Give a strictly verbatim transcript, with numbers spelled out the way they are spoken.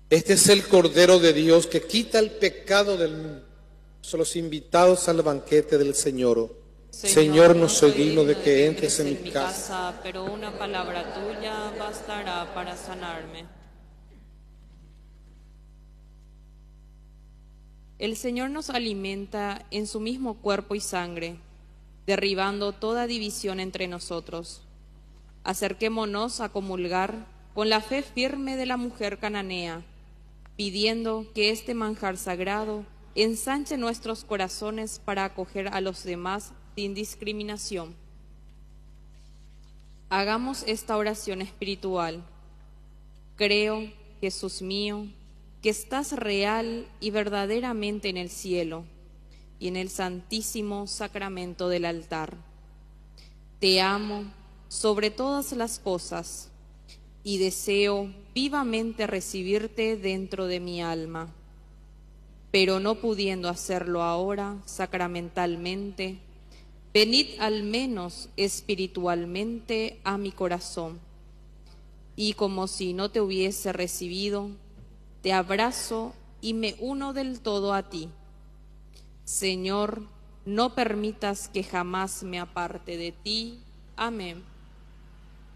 Este es el Cordero de Dios que quita el pecado del mundo. Son los invitados al banquete del Señor. Señor, Señor, no soy digno de que entres en mi casa, casa, pero una palabra tuya bastará para sanarme. El Señor nos alimenta en su mismo cuerpo y sangre, derribando toda división entre nosotros. Acerquémonos a comulgar con la fe firme de la mujer cananea, pidiendo que este manjar sagrado ensanche nuestros corazones para acoger a los demás sin discriminación. Hagamos esta oración espiritual. Creo, Jesús mío, que estás real y verdaderamente en el cielo y en el santísimo sacramento del altar. Te amo sobre todas las cosas y deseo vivamente recibirte dentro de mi alma, pero no pudiendo hacerlo ahora sacramentalmente, venid al menos espiritualmente a mi corazón, y como si no te hubiese recibido, te abrazo y me uno del todo a ti. Señor, no permitas que jamás me aparte de ti. Amén.